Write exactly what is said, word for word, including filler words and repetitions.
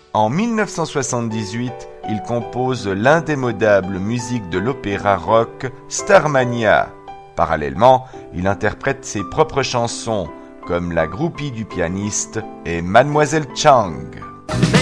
En dix-neuf cent soixante-dix-huit, il compose l'indémodable musique de l'opéra rock Starmania. Parallèlement, il interprète ses propres chansons, comme La groupie du pianiste et Mademoiselle Chang.